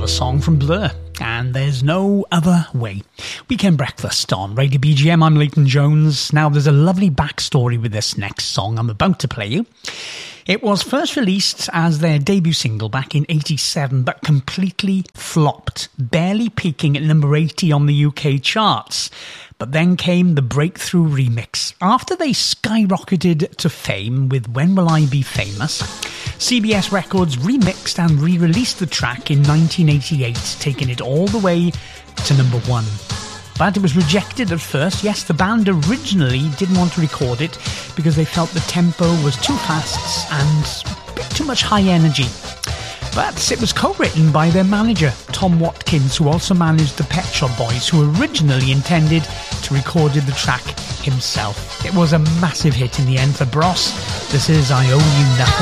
song from Blur, and There's No Other Way. Weekend Breakfast on Radio BGM. I'm Leighton Jones. Now, there's a lovely backstory with this next song I'm about to play you. It was first released as their debut single back in 87, but completely flopped, barely peaking at number 80 on the UK charts. But then came the breakthrough remix. After they skyrocketed to fame with When Will I Be Famous, CBS Records remixed and re-released the track in 1988, taking it all the way to number 1. But it was rejected at first. Yes, the band originally didn't want to record it because they felt the tempo was too fast and a bit too much high energy. But it was co-written by their manager, Tom Watkins, who also managed the Pet Shop Boys, who originally intended to record the track himself. It was a massive hit in the end for Bros. This is I Owe You Nothing.